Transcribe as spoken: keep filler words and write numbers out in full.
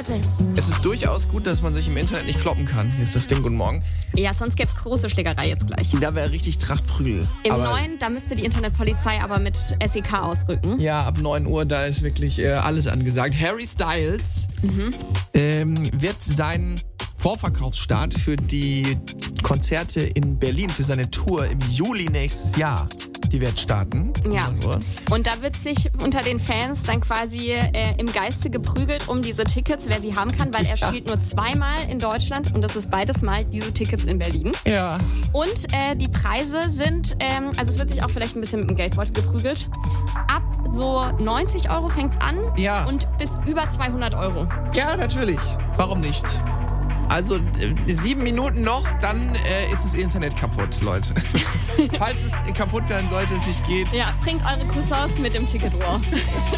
fertig. Es ist durchaus gut, dass man sich im Internet nicht kloppen kann. Hier ist das Ding, guten Morgen. Ja, sonst gäbe es große Schlägerei jetzt gleich. Da wäre richtig Trachtprügel. Im aber neuen, da müsste die Internetpolizei aber mit S E K ausrücken. Ja, ab neun Uhr, da ist wirklich äh, alles angesagt. Harry Styles Mhm. ähm, wird seinen Vorverkaufsstart für die Konzerte in Berlin, für seine Tour im Juli nächstes Jahr, die wird starten. Ja. neun Uhr. Und da wird sich unter den Fans dann quasi äh, im Geiste geprügelt um diese Tickets, wer sie haben kann, weil er Ja. spielt nur zweimal in Deutschland und das ist beides Mal diese Tickets in Berlin. Ja. Und äh, die Preise sind, ähm, also es wird sich auch vielleicht ein bisschen mit dem Geldbeutel geprügelt. Ab so neunzig Euro fängt's an Ja. und bis über zweihundert Euro. Ja, natürlich. Warum nicht? Also äh, sieben Minuten noch, dann äh, ist das Internet kaputt, Leute. Falls es kaputt sein sollte, es nicht geht. Ja, bringt eure Cousins mit dem Ticketrohr.